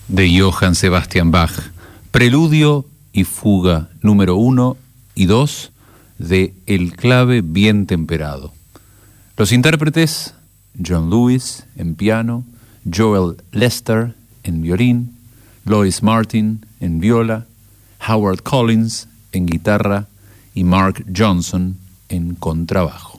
de Johann Sebastian Bach, preludio y fuga número 1 y 2 de El clave bien temperado. Los intérpretes: John Lewis en piano, Joel Lester en violín, Lois Martin en viola, Howard Collins en guitarra y Mark Johnson en contrabajo.